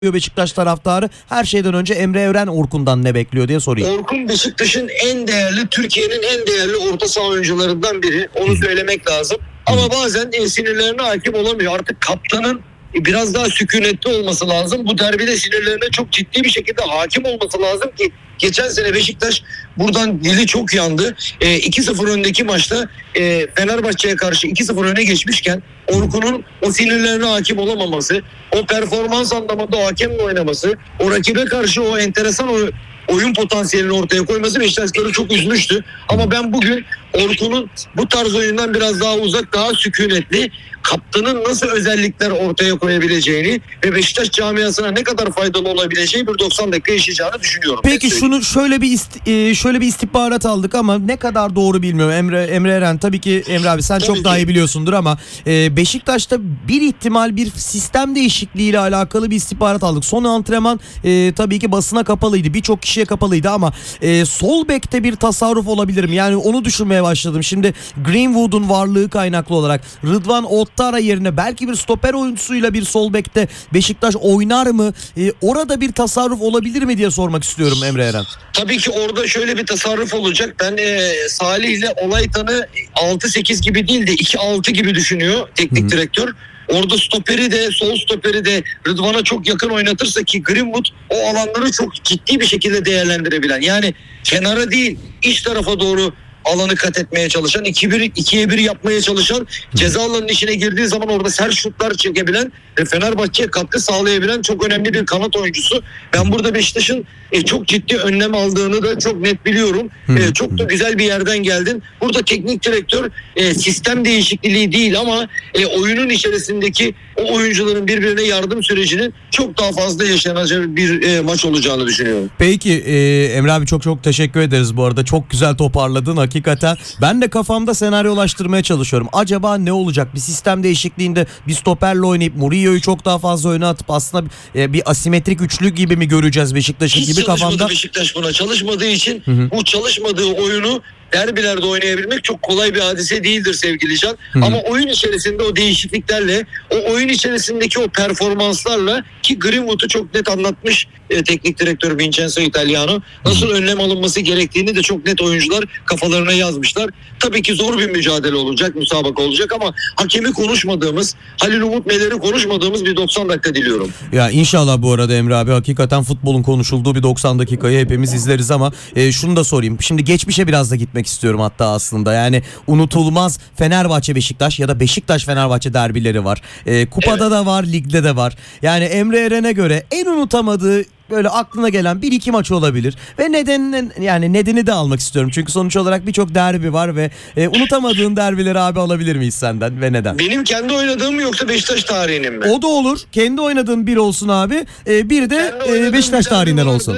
Beşiktaş taraftarı. Her şeyden önce Emre Eren Orkun'dan ne bekliyor diye sorayım. Orkun Beşiktaş'ın en değerli, Türkiye'nin en değerli orta saha oyuncularından biri. Onu söylemek lazım. Ama bazen sinirlerine hakim olamıyor. Artık kaptanın biraz daha sükunetli olması lazım. Bu derbide sinirlerine çok ciddi bir şekilde hakim olması lazım ki geçen sene Beşiktaş buradan dili çok yandı. 2-0 öndeki maçta Fenerbahçe'ye karşı 2-0 öne geçmişken Orkun'un o sinirlerine hakim olamaması, o performans anlamında o hakemle oynaması, o rakibe karşı o enteresan oyun potansiyelini ortaya koyması Beşiktaşları çok üzmüştü. Ama ben bugün Orkun'un bu tarz oyundan biraz daha uzak, daha sükunetli, kaptanın nasıl özellikler ortaya koyabileceğini ve Beşiktaş camiasına ne kadar faydalı olabileceği bir 90 dakika yaşayacağını düşünüyorum. Peki şunu şöyle bir istihbarat aldık ama ne kadar doğru bilmiyorum. Emre Eren, tabii ki Emre abi sen çok daha iyi biliyorsundur ama Beşiktaş'ta bir ihtimal bir sistem değişikliğiyle alakalı bir istihbarat aldık. Son antrenman tabii ki basına kapalıydı. Birçok kişiye kapalıydı ama sol bekte bir tasarruf olabilir mi? Yani onu düşünmeye başladım. Şimdi Greenwood'un varlığı kaynaklı olarak Rıdvan Ottara yerine belki bir stoper oyuncusuyla bir sol bekte Beşiktaş oynar mı? Orada bir tasarruf olabilir mi diye sormak istiyorum Emre Eren. Tabii ki orada şöyle bir tasarruf olacak. Ben Salih ile Olaytan'ı 6-8 gibi değil de 2-6 gibi düşünüyor teknik direktör. Orada stoperi de, sol stoperi de Rıdvan'a çok yakın oynatırsa ki Greenwood o alanları çok ciddi bir şekilde değerlendirebilen, yani kenara değil iç tarafa doğru alanı kat etmeye çalışan, 2'ye 1 yapmaya çalışan, ceza alanının içine girdiği zaman orada sert şutlar çekebilen ve Fenerbahçe'ye katkı sağlayabilen çok önemli bir kanat oyuncusu. Ben burada Beşiktaş'ın çok ciddi önlem aldığını da çok net biliyorum. Çok da güzel bir yerden geldin. Burada teknik direktör sistem değişikliği değil ama oyunun içerisindeki o oyuncuların birbirine yardım sürecinin çok daha fazla yaşanacağı bir maç olacağını düşünüyorum. Peki Emre abi çok teşekkür ederiz bu arada. Çok güzel toparladın hakikaten. Ben de kafamda senaryolaştırmaya çalışıyorum. Acaba ne olacak? Bir sistem değişikliğinde bir stoperle oynayıp Murillo'yu çok daha fazla öne atıp aslında bir asimetrik üçlü gibi mi göreceğiz Beşiktaş'ın gibi kafamda? Beşiktaş buna çalışmadığı için bu çalışmadığı oyunu derbilerde oynayabilmek çok kolay bir hadise değildir sevgili Can. Ama oyun içerisinde o değişikliklerle, o oyun içerisindeki o performanslarla ki Greenwood'u çok net anlatmış teknik direktör Vincenzo Italiano. Nasıl önlem alınması gerektiğini de çok net oyuncular kafalarına yazmışlar. Tabii ki zor bir mücadele olacak, müsabaka olacak ama hakemi konuşmadığımız, Halil Umut Meler'i konuşmadığımız bir 90 dakika diliyorum. Ya inşallah bu arada Emre abi, hakikaten futbolun konuşulduğu bir 90 dakikayı hepimiz izleriz ama şunu da sorayım. Şimdi geçmişe biraz da gitmek istiyorum hatta aslında. Yani unutulmaz Fenerbahçe Beşiktaş ya da Beşiktaş Fenerbahçe derbileri var. Kupada da var, ligde de var. Yani Emre Eren'e göre en unutamadığı böyle aklına gelen bir iki maç olabilir ve nedeni de almak istiyorum. Çünkü sonuç olarak birçok derbi var ve unutamadığın derbileri abi alabilir miyiz senden ve neden? Benim kendi oynadığım mı yoksa Beşiktaş tarihinin mi? O da olur. Kendi oynadığın bir olsun abi. Bir de Beşiktaş tarihinden olsun.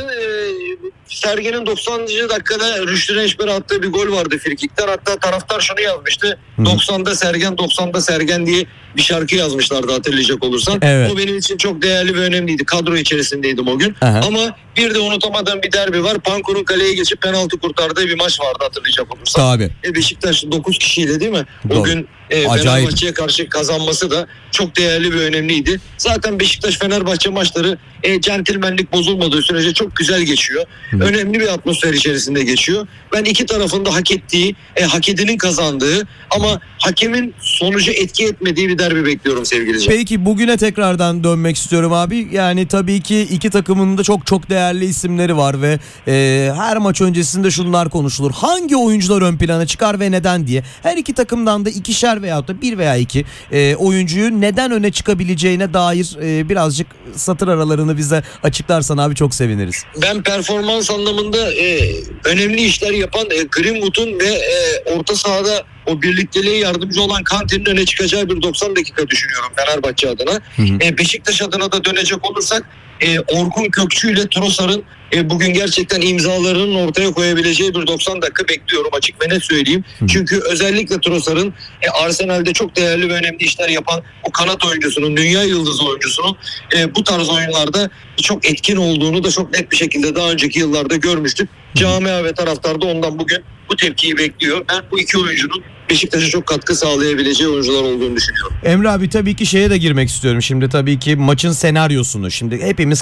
Sergen'in 90. dakikada Rüştü Reçber'e attığı bir gol vardı frikikten. Hatta taraftar şunu yazmıştı. 90'da Sergen, 90'da Sergen diye bir şarkı yazmışlardı hatırlayacak olursan. Evet. O benim için çok değerli ve önemliydi. Kadro içerisindeydim o gün. Ama bir de unutamadığım bir derbi var. Panko'nun kaleye geçip penaltı kurtardığı bir maç vardı hatırlayacak olursan. Tabii. Beşiktaş 9 kişiyle değil mi? Doğru. O gün Fenerbahçe'ye karşı kazanması da çok değerli ve önemliydi. Zaten Beşiktaş-Fenerbahçe maçları centilmenlik bozulmadığı sürece çok güzel geçiyor. Önemli bir atmosfer içerisinde geçiyor. Ben iki tarafın da hak ettiği, hak edenin kazandığı ama hakemin sonucu etki etmediği bir derbi bekliyorum sevgili Can. Peki bugüne tekrardan dönmek istiyorum abi. Yani tabii ki iki takımın da çok değerli isimleri var ve her maç öncesinde şunlar konuşulur. Hangi oyuncular ön plana çıkar ve neden diye. Her iki takımdan da ikişer veyahut da bir veya iki oyuncuyu neden öne çıkabileceğine dair birazcık satır aralarını bize açıklarsan abi çok seviniriz. Ben performans anlamında önemli işler yapan Greenwood'un ve orta sahada o birlikteliğe yardımcı olan Kante'nin öne çıkacağı bir 90 dakika düşünüyorum Fenerbahçe adına. Beşiktaş adına da dönecek olursak Orkun Kökçü ile Trossard'ın bugün gerçekten imzalarının ortaya koyabileceği bir 90 dakika bekliyorum, açık ve net söyleyeyim. Çünkü özellikle Trossard'ın Arsenal'de çok değerli ve önemli işler yapan o kanat oyuncusunun, dünya yıldızı oyuncusunun bu tarz oyunlarda çok etkin olduğunu da çok net bir şekilde daha önceki yıllarda görmüştük. Camia ve taraftar da ondan bugün bu tepkiyi bekliyor. Ben bu iki oyuncunun Beşiktaş'a çok katkı sağlayabileceği oyuncular olduğunu düşünüyorum. Emre abi tabii ki şeye de girmek istiyorum. Şimdi tabii ki maçın senaryosunu. Şimdi hepimiz